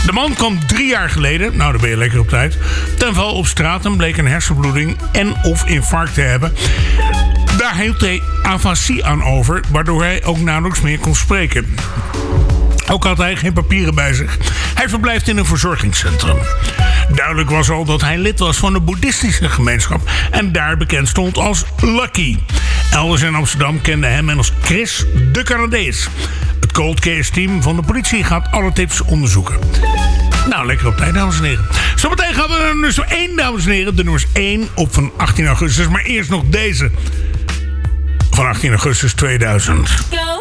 De man kwam 3 jaar geleden, nou dan ben je lekker op tijd, ten val op straat en bleek een hersenbloeding en of infarct te hebben. Daar hield hij afasie aan over, waardoor hij ook nauwelijks meer kon spreken. Ook had hij geen papieren bij zich. Hij verblijft in een verzorgingscentrum. Duidelijk was al dat hij lid was van de boeddhistische gemeenschap en daar bekend stond als Lucky. Elders in Amsterdam kende hem als Chris de Canadees. Het cold case team van de politie gaat alle tips onderzoeken. Nou, lekker op tijd, dames en heren. Zometeen gaan we naar nummer 1, dames en heren. De nummers 1 op van 18 augustus. Maar eerst nog deze van 18 augustus 2000.